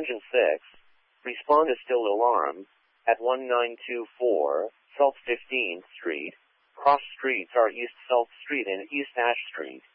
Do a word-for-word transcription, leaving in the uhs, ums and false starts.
Engine six. Respond to still alarm at one nine two four South fifteenth Street. Cross streets are East South Street and East Ash Street.